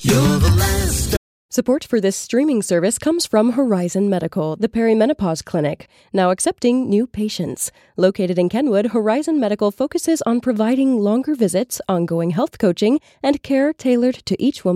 Support for this streaming service comes from Horizon Medical, the perimenopause clinic, now accepting new patients. Located in Kenwood, Horizon Medical focuses on providing longer visits, ongoing health coaching, and care tailored to each woman.